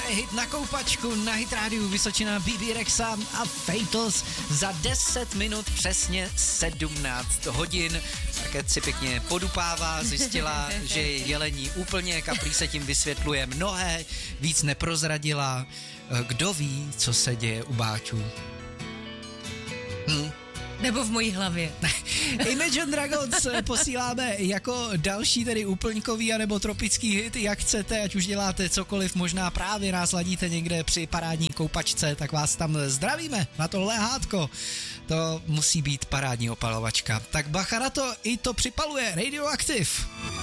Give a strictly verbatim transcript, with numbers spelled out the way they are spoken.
je hit na koupačku na Hit Rádiu Vysočina, Bé Bé Rexa a Fatals za deset minut přesně sedmnáct hodin. Raket si pěkně podupává, zjistila, že je jelení úplně, Kaprý se tím vysvětluje mnohé, víc neprozradila. Kdo ví, co se děje u Báčů? Hm? Nebo v mojí hlavě. Imagine Dragons posíláme jako další tedy úplňkový anebo tropický hit, jak chcete, ať už děláte cokoliv, možná právě nás ladíte někde při parádní koupačce, tak vás tam zdravíme na tohle hádko. To musí být parádní opalovačka. Tak bacha na to, i to připaluje Radioactive.